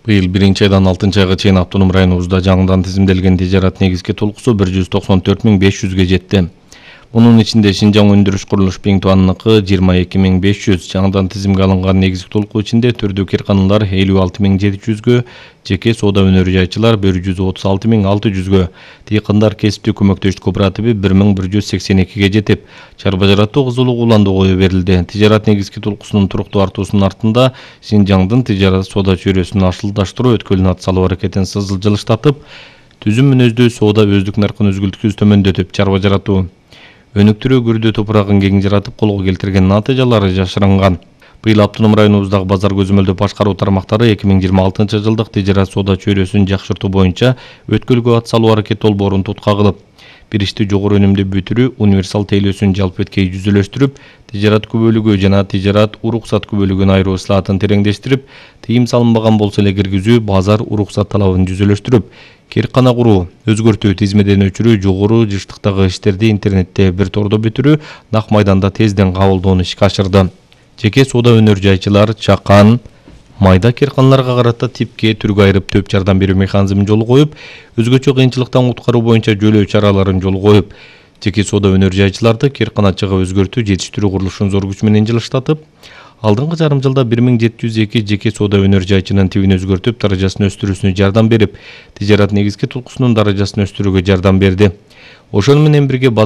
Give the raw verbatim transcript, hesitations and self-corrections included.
Быйыл биринчи айдан алтынчы айга чейин автоном районубузда жаңыдан тизимделген тижарат негизги толкусу бир жүз токсон төрт миң беш жүзгө жетти. Мунун ичинде Шинжаң өндүрүш курулуш Биңтуанныкы жыйырма эки миң беш жүз, жаңыдан тизимге алынган негизги толуку ичинде түрдүү кирканалар элүү алты миң жети жүзгө, жеке соода өнөр жайчылар бир жүз отуз алты миң алты жүзгө, тыйкандар кесиптик көмөктөштүк кооперативи бир миң бир жүз сексен экиге жетип, чарба жаратуу кызылуу уланды кое берилди. Тижарат негизги толкусунун туруктуу артуусунун артында Шинжаңдын тижарат соода чөйрөсүн ашылдаштыруу өткөлүн ат салуу аракетин жылыштатып, түзүм мүнөздүү соода өздүк наркын өзгөлткүсүз төмөндөтүп, чарба жаратуу өнүктүрүү күрдүү топурагын кең жаратып колго келтирген натыйжалары жашырынган. Быйыл автоном районубуздагы базар көзөмөлдөө башкаруу тармактары эки миң жыйырма алтынчы жылдык тижарат соода чөйрөсүн жакшыртуу боюнча өткөлгө ат салуу аракети долбоорун тутка кылып, биришти жогору өнүмдүү бүтүрүү универсал тейлөөсүн жалпы эткей жүзөлөштүрүп, тижарат күбөлүгү жана тижарат уруксат күбөлүгүн айыруу ысылатын тереңдештирип, тыйым салынбаган болсо эле киргизүү, базар уруксат талабын жүзөлөштүрүп, киркана куруу, өзгөртүү, тизмеден өчүрүү, жогору жыштыктагы иштерди интернетте бир тордо бүтүрүү, нак майданда тезден кабылдоону ишке ашырды. Жеке соода өнөр жайчылар чакан, майда кирканаларга карата типке түргө айырып төп жардам берүү механизмин жолу коюп, өзгөчө кыйынчылыктан куткаруу боюнча жөлөө чараларын жолу коюп, жеке соода өнөр жайчыларды кирканачыга өзгөртүү, жетиштирүү курулушун зор күч менен жылыштатып, алдыңкы жарым жылда бир миң жети жүз эки жеке соода өнөр жайчынын тибин өзгөртүп, даражасын өстүрүүсүнө жардам берип, тижарат негизги толкусунун даражасын өстүрүүгө жардам берди. Ошону менен бирге